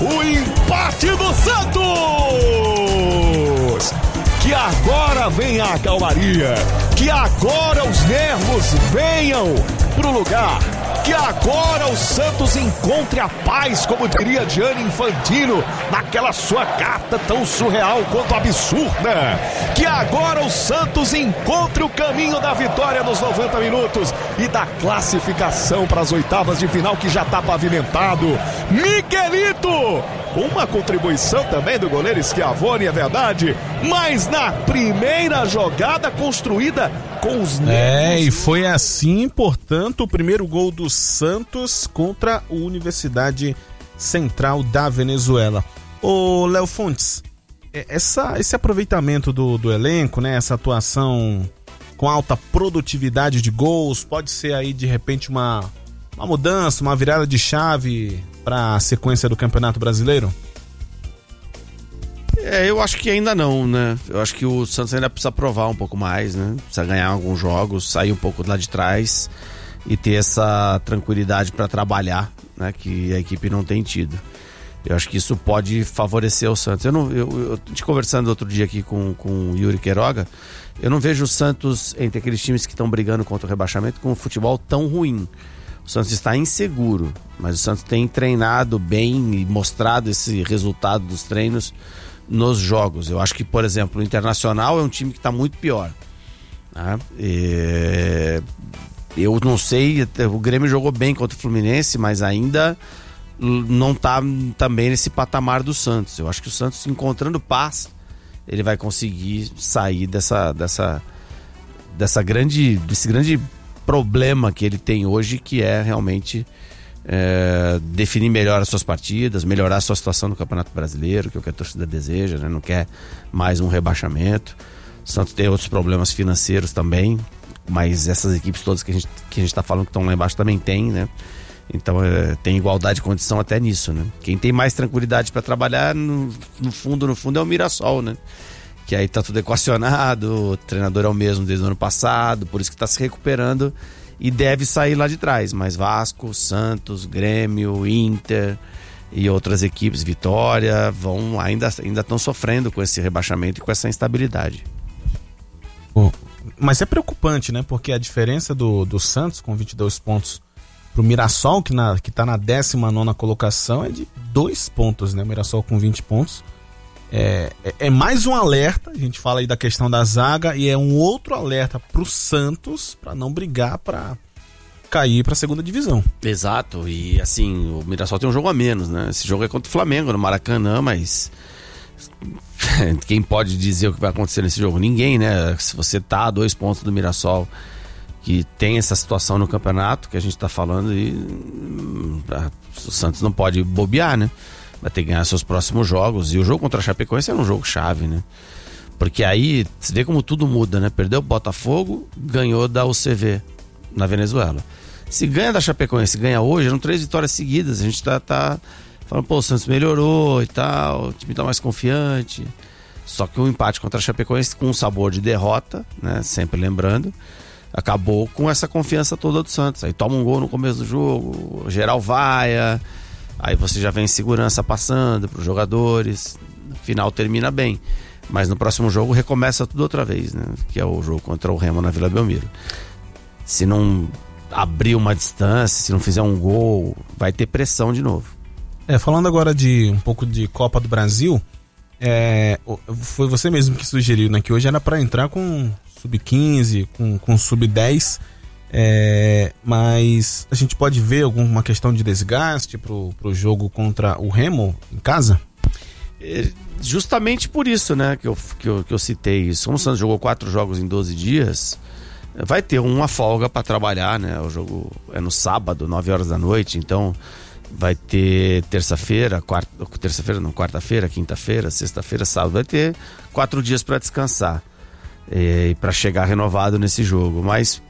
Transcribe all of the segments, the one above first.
o empate do Santos! Que agora venha a calmaria, que agora os nervos venham pro lugar, que agora o Santos encontre a paz, como diria Gianni Infantino, naquela sua carta tão surreal quanto absurda. Que agora o Santos encontre o caminho da vitória nos 90 minutos e da classificação para as oitavas de final, que já está pavimentado. Miguelito, uma contribuição também do goleiro Schiavone, é verdade, mas na primeira jogada construída com os nervos. E foi assim, portanto, o primeiro gol do Santos contra a Universidade Central da Venezuela. Ô, Léo Fontes, esse aproveitamento do elenco, né, essa atuação com alta produtividade de gols, pode ser aí de repente uma mudança, uma virada de chave para a sequência do Campeonato Brasileiro? Eu acho que ainda não, né? Eu acho que o Santos ainda precisa provar um pouco mais, né? Precisa ganhar alguns jogos, sair um pouco lá de trás e ter essa tranquilidade para trabalhar, né? Que a equipe não tem tido. Eu acho que isso pode favorecer o Santos. Eu te conversando outro dia aqui com o Yuri Queiroga, eu não vejo o Santos, entre aqueles times que estão brigando contra o rebaixamento, com um futebol tão ruim. O Santos está inseguro, mas o Santos tem treinado bem e mostrado esse resultado dos treinos nos jogos. Eu acho que, por exemplo, o Internacional é um time que está muito pior, né? Eu não sei, o Grêmio jogou bem contra o Fluminense, mas ainda não está também nesse patamar do Santos. Eu acho que o Santos, encontrando paz, ele vai conseguir sair desse grande problema que ele tem hoje, que é realmente definir melhor as suas partidas, melhorar a sua situação no Campeonato Brasileiro, que é o que a torcida deseja, né? Não quer mais um rebaixamento. O Santos tem outros problemas financeiros também, mas essas equipes todas que a gente está falando que estão lá embaixo também tem, né? Então tem igualdade de condição até nisso, né? Quem tem mais tranquilidade para trabalhar, no fundo é o Mirassol, né? Que aí tá tudo equacionado, o treinador é o mesmo desde o ano passado, por isso que tá se recuperando e deve sair lá de trás. Mas Vasco, Santos, Grêmio, Inter e outras equipes, Vitória, ainda estão sofrendo com esse rebaixamento e com essa instabilidade. Mas é preocupante, né? Porque a diferença do Santos com 22 pontos pro Mirassol, que tá na 19ª colocação, é de 2 pontos, né? O Mirassol com 20 pontos. É mais um alerta, a gente fala aí da questão da zaga, e é um outro alerta pro Santos para não brigar para cair para a segunda divisão. Exato, e assim, o Mirassol tem um jogo a menos, né? Esse jogo é contra o Flamengo no Maracanã, mas quem pode dizer o que vai acontecer nesse jogo? Ninguém, né? Se você tá a 2 pontos do Mirassol, que tem essa situação no campeonato que a gente tá falando, e o Santos não pode bobear, né? Vai ter que ganhar seus próximos jogos. E o jogo contra a Chapecoense era um jogo chave, né? Porque aí você vê como tudo muda, né? Perdeu o Botafogo, ganhou da UCV na Venezuela. Se ganha da Chapecoense, ganha hoje, eram 3 vitórias seguidas. A gente tá falando, pô, o Santos melhorou e tal, o time tá mais confiante. Só que o empate contra a Chapecoense, com um sabor de derrota, né? Sempre lembrando, acabou com essa confiança toda do Santos. Aí toma um gol no começo do jogo, geral vaia. Aí você já vem em segurança passando para os jogadores, no final termina bem. Mas no próximo jogo recomeça tudo outra vez, né? Que é o jogo contra o Remo na Vila Belmiro. Se não abrir uma distância, se não fizer um gol, vai ter pressão de novo. Falando agora de um pouco de Copa do Brasil, foi você mesmo que sugeriu, né? Que hoje era para entrar com sub-15, com sub-10. Mas a gente pode ver alguma questão de desgaste pro jogo contra o Remo em casa? Justamente por isso, né, que eu citei isso. Como o Santos jogou 4 jogos em 12 dias, vai ter uma folga para trabalhar, né? O jogo é no sábado, 9 horas da noite, então vai ter quarta-feira, quinta-feira, sexta-feira, sábado, vai ter 4 dias para descansar e para chegar renovado nesse jogo. Mas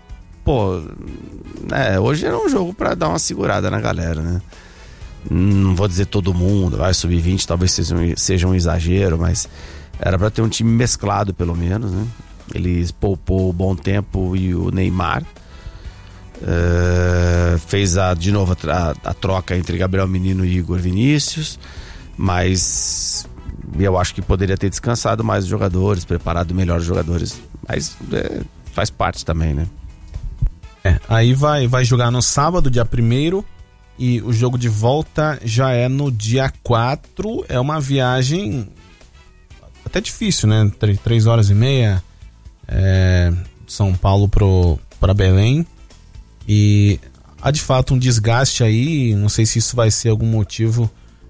hoje era um jogo para dar uma segurada na galera, né? Não vou dizer todo mundo, vai sub-20, talvez seja um exagero, mas era para ter um time mesclado pelo menos, né? Eles poupou o Bom Tempo e o Neymar, fez de novo a troca entre Gabriel Menino e Igor Vinícius, mas eu acho que poderia ter descansado mais os jogadores, preparado melhor os jogadores, mas faz parte também, né? Aí vai jogar no sábado, dia 1º, e o jogo de volta já é no dia 4. É uma viagem até difícil, né? 3 horas e meia, de São Paulo para Belém, e há de fato um desgaste aí. Não sei se isso vai ser algum motivo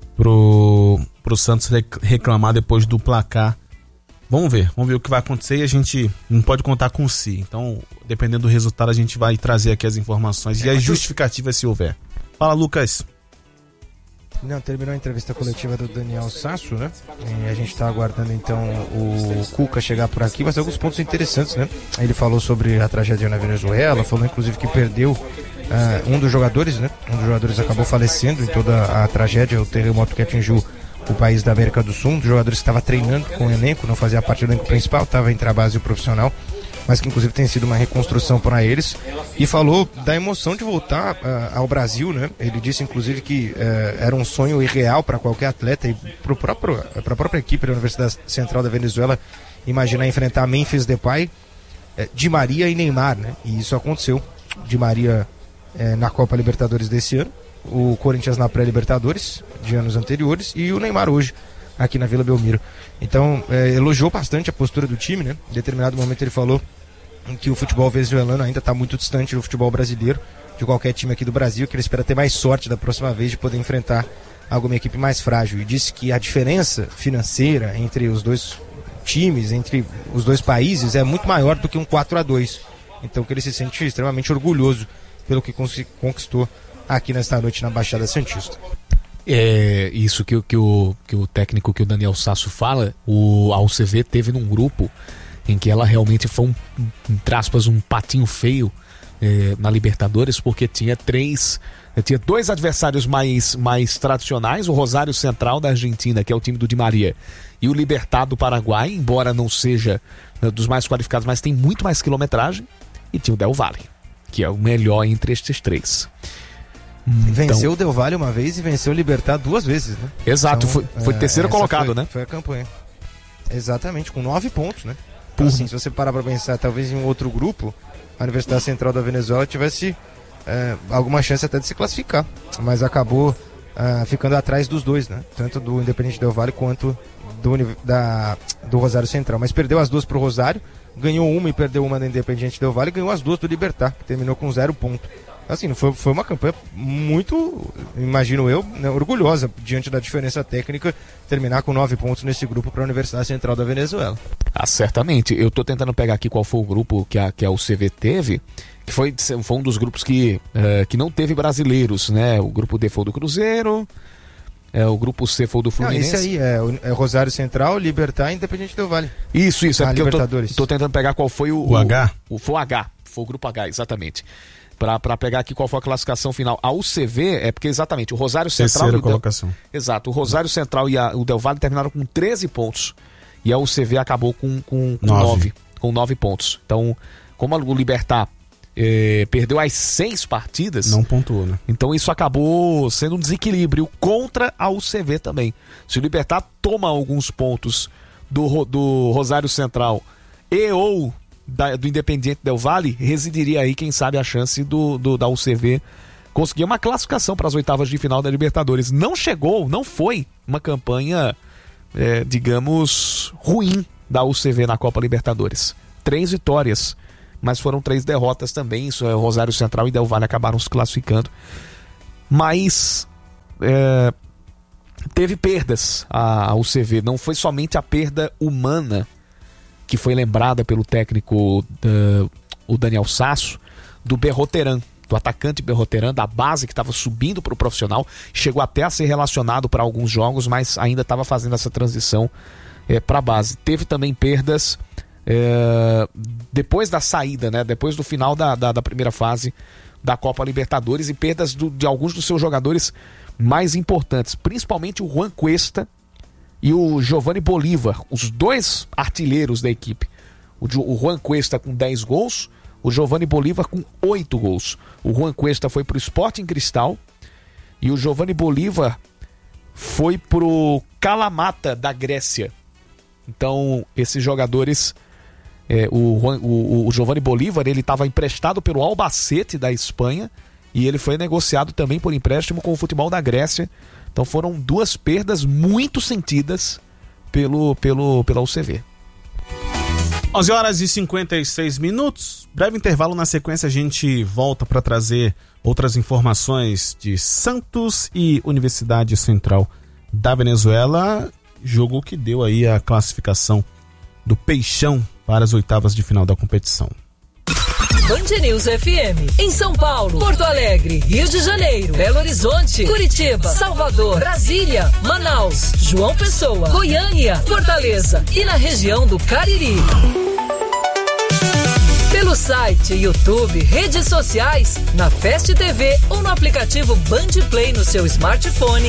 pro Santos reclamar depois do placar. Vamos ver o que vai acontecer, e a gente não pode contar com si. Então, dependendo do resultado, a gente vai trazer aqui as informações e as justificativas, se houver. Fala, Lucas. Não, terminou a entrevista coletiva do Daniel Sasso, né? E a gente está aguardando então o Cuca chegar por aqui, mas alguns pontos interessantes, né? Ele falou sobre a tragédia na Venezuela, falou inclusive que perdeu um dos jogadores, né? Um dos jogadores acabou falecendo em toda a tragédia, o terremoto que atingiu o país da América do Sul. Um dos jogadores que estava treinando com o elenco, não fazia parte do elenco principal, estava entre a base e o profissional, mas que inclusive tem sido uma reconstrução para eles. E falou da emoção de voltar ao Brasil, né? Ele disse inclusive que era um sonho irreal para qualquer atleta e para a própria equipe da Universidade Central da Venezuela imaginar enfrentar Memphis Depay, Di Maria e Neymar, né? E isso aconteceu. Di Maria na Copa Libertadores desse ano, o Corinthians na pré-Libertadores de anos anteriores, e o Neymar hoje aqui na Vila Belmiro. Então elogiou bastante a postura do time, né? Em determinado momento ele falou que o futebol venezuelano ainda está muito distante do futebol brasileiro, de qualquer time aqui do Brasil, que ele espera ter mais sorte da próxima vez de poder enfrentar alguma equipe mais frágil, e disse que a diferença financeira entre os dois times, entre os dois países, é muito maior do que um 4-2. Então que ele se sente extremamente orgulhoso pelo que conquistou aqui nesta noite na Baixada Santista. Isso que o técnico, que o Daniel Sasso fala, a UCV teve num grupo em que ela realmente foi entre aspas, um patinho feio na Libertadores, porque tinha 2 adversários mais tradicionais, o Rosário Central da Argentina, que é o time do Di Maria, e o Libertad do Paraguai, embora não seja dos mais qualificados, mas tem muito mais quilometragem, e tinha o Del Valle, que é o melhor entre estes 3. Venceu o Del Valle uma vez e venceu o Libertad 2 vezes, né? Exato, foi terceiro colocado, né? Foi a campanha. Exatamente, com 9 pontos, né? Então, assim, se você parar para pensar, talvez em um outro grupo, a Universidade Central da Venezuela tivesse alguma chance até de se classificar, mas acabou ficando atrás dos dois, né? Tanto do Independiente Del Valle quanto do Rosário Central. Mas perdeu as 2 para o Rosário, ganhou uma e perdeu uma do Independiente Del Valle, e ganhou as 2 do Libertad, que terminou com 0 ponto. Assim, foi uma campanha muito, imagino eu, né, orgulhosa diante da diferença técnica, terminar com 9 pontos nesse grupo para a Universidade Central da Venezuela. Certamente. Eu estou tentando pegar aqui qual foi o grupo que a UCV teve, que foi um dos grupos que não teve brasileiros, né? O grupo D foi do Cruzeiro, o grupo C foi do Fluminense. Esse aí é Rosário Central, Libertad e Independiente Del Valle. Isso, é porque eu tô tentando pegar qual foi o H. Foi o H, foi o grupo H, exatamente. Para pegar aqui qual foi a classificação final. A UCV é porque exatamente o Rosário Central... Terceira colocação. Exato, o Rosário Central e o Del Valle terminaram com 13 pontos. E a UCV acabou com 9 pontos. Então, como o Libertad perdeu as 6 partidas... Não pontuou, né? Então isso acabou sendo um desequilíbrio contra a UCV também. Se o Libertad toma alguns pontos do Rosário Central ou do Independiente Del Valle, residiria aí, quem sabe, a chance da UCV conseguir uma classificação para as oitavas de final da Libertadores. Não foi uma campanha, digamos, ruim da UCV na Copa Libertadores. 3 vitórias, mas foram 3 derrotas também. Isso é, Rosário Central e Del Valle acabaram se classificando. Mas teve perdas a UCV. Não foi somente a perda humana que foi lembrada pelo técnico o Daniel Sasso, do Berroteran, do atacante Berroteran, da base que estava subindo para o profissional, chegou até a ser relacionado para alguns jogos, mas ainda estava fazendo essa transição para a base. Teve também perdas depois da saída, né, depois do final da primeira fase da Copa Libertadores, e perdas de alguns dos seus jogadores mais importantes, principalmente o Juan Cuesta e o Giovanni Bolívar, os 2 artilheiros da equipe. O Juan Cuesta com 10 gols, o Giovanni Bolívar com 8 gols. O Juan Cuesta foi para o Sporting Cristal e o Giovanni Bolívar foi pro Kalamata da Grécia. Então, esses jogadores, o Giovanni Bolívar, ele estava emprestado pelo Albacete da Espanha e ele foi negociado também por empréstimo com o futebol da Grécia. Então foram 2 perdas muito sentidas pela UCV. 11h56. Breve intervalo, na sequência a gente volta para trazer outras informações de Santos e Universidade Central da Venezuela. Jogo que deu aí a classificação do Peixão para as oitavas de final da competição. Band News FM, em São Paulo, Porto Alegre, Rio de Janeiro, Belo Horizonte, Curitiba, Salvador, Brasília, Manaus, João Pessoa, Goiânia, Fortaleza e na região do Cariri. Pelo site, YouTube, redes sociais, na Fast TV ou no aplicativo Band Play no seu smartphone,